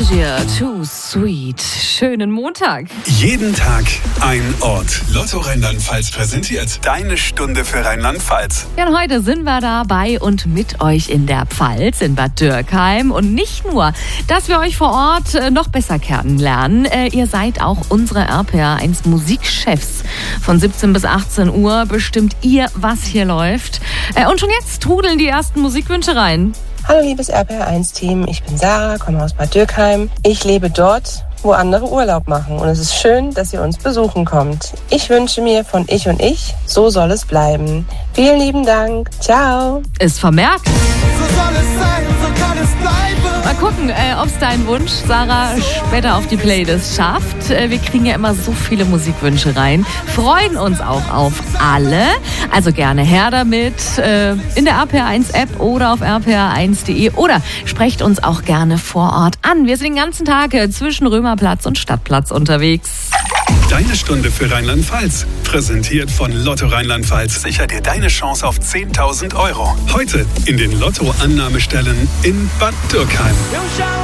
Anastasia, Too Sweet. Schönen Montag. Jeden Tag ein Ort. Lotto Rheinland-Pfalz präsentiert deine Stunde für Rheinland-Pfalz. Ja, und heute sind wir dabei und mit euch in der Pfalz, in Bad Dürkheim. Und nicht nur, dass wir euch vor Ort noch besser kennenlernen. Ihr seid auch unsere RPR1 Musikchefs. Von 17 bis 18 Uhr bestimmt ihr, was hier läuft. Und schon jetzt trudeln die ersten Musikwünsche rein. Hallo liebes RPR1-Team, ich bin Sarah, komme aus Bad Dürkheim. Ich lebe dort, wo andere Urlaub machen und es ist schön, dass ihr uns besuchen kommt. Ich wünsche mir von Ich und Ich, so soll es bleiben. Vielen lieben Dank, ciao. Ist vermerkt. So soll es sein, so kann es bleiben. Mal gucken, ob es dein Wunsch, Sarah, später auf die Playlist schafft. Wir kriegen ja immer so viele Musikwünsche rein. Freuen uns auch auf alle. Also gerne her damit in der RPR1-App oder auf rpr1.de oder sprecht uns auch gerne vor Ort an. Wir sind den ganzen Tag zwischen Römerplatz und Stadtplatz unterwegs. Deine Stunde für Rheinland-Pfalz. Präsentiert von Lotto Rheinland-Pfalz. Sicher dir deine Chance auf 10.000 Euro. Heute in den Lotto-Annahmestellen in Bad Dürkheim. Jo, schau